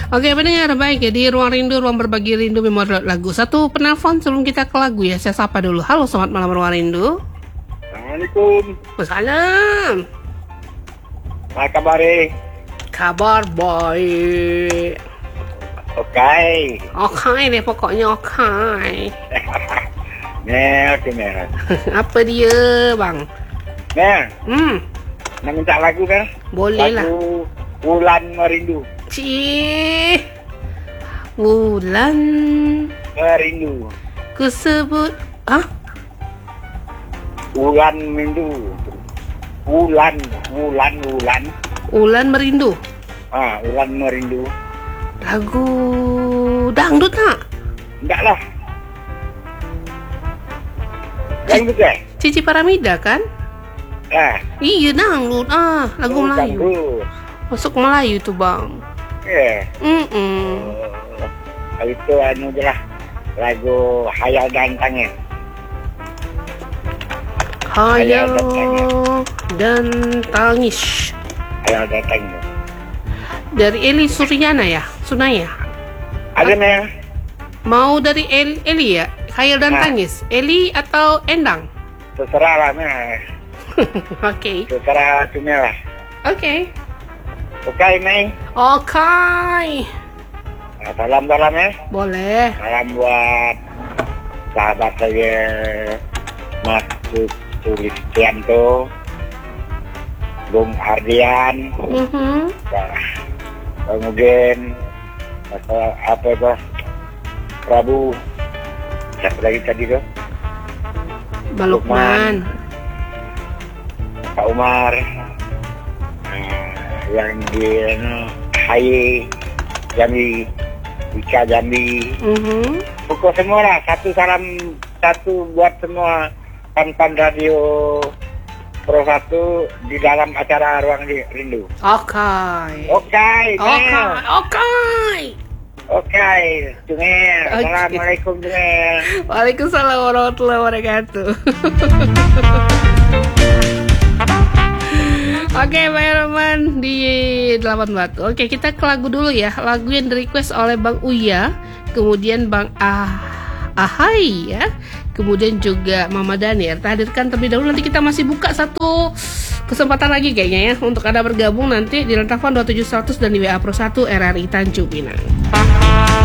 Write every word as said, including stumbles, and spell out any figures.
Oke pendengar baik ya, di Ruang Rindu, ruang berbagi rindu memori lagu. Satu penelpon sebelum kita ke lagu ya, saya sapa dulu. Halo, selamat malam Ruang Rindu. Assalamualaikum. Wassalam. Apa kabar? Kabar baik. Oke. Oke deh pokoknya oke. Mel, oke Mel. Apa dia bang? Mel, Hmm, nak minta lagu kan? boleh lah. Lagu Wulan Merindu. Cih, Wulan Merindu. ku sebut. Hah? Wulan Merindu. Wulan, Wulan, Wulan. Wulan Merindu. Ah, Wulan Merindu. Lagu dangdut nak? Enggak lah. Yang itu eh? Cici Paramida kan? Ah, Iya dangdut ah, lagu bukan Melayu. tu. Masuk Melayu tuh bang. Eh, Mm-mm. oh, itu anu je lah. Lagu Hayal dan Tangis. Hayal Hayal dan Tangis. Hayal dan Tangis. Dari Eli Suryana ya? Sunaya? Ada Mel? Mau dari El Eli ya? Hayal dan Nah. Tangis. Eli atau Endang? Terserah lah Mel. Oke. Terserah tu Mel lah. Oke. Oke Mel. Oke. Nah, salam-salam ya. Boleh. Salam buat sahabat saya Mas Sulistianto, Bung Ardian, Mhm. nah, kemudian apa, apa itu Prabu, siapa lagi tadi tuh? Bang Lukman. Pak Umar, nah, yang di anu, Haye Jambi, Ika Jambi, Mhm. pokok semua lah. Satu salam satu buat semua pan-pan radio Pro satu di dalam acara Ruang Rindu. Oke. Oke, Oke. Mel. Oke. Oke, Jumel. Oke. Assalamualaikum, Jumel. Waalaikumsalam warahmatullahi wabarakatuh. Oke, Pak Herman di delapan Batu. Oke, kita ke lagu dulu ya. Lagu yang di request oleh Bang Uya, kemudian Bang Ah Ahai ya, kemudian juga Mama Daniel. Kita hadirkan terlebih dahulu, nanti kita masih buka satu kesempatan lagi kayaknya ya untuk Anda bergabung nanti di telepon dua tujuh seratus dan di W A Pro satu R R I Tanjung Pinang.